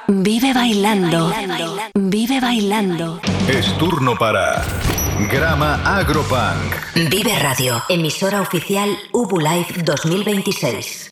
Vive bailando. Vive bailando. Es turno para Grama Agropunk. Vive Radio, emisora oficial Ubu Life 2026.